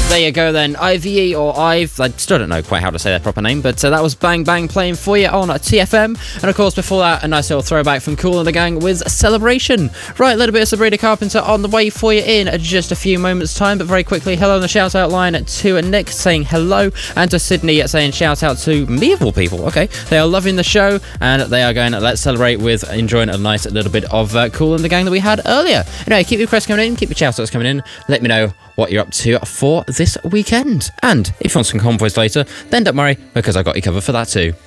There you go then, IVE or IVE, I still don't know quite how to say their proper name, but that was Bang Bang playing for you on TFM, and of course before that, a nice little throwback from Kool and the Gang with Celebration. Right, a little bit of Sabrina Carpenter on the way for you in just a few moments time, but very quickly, hello on the shout out line to Nick saying hello, and to Sydney saying shout out to me of all people. Okay, they are loving the show, and they are going, let's celebrate with enjoying a nice little bit of Kool and the Gang that we had earlier. Anyway, keep your requests coming in, keep your shout outs coming in, let me know what you're up to for this weekend. And if you want some convoys later, then don't worry, because I got you covered for that too.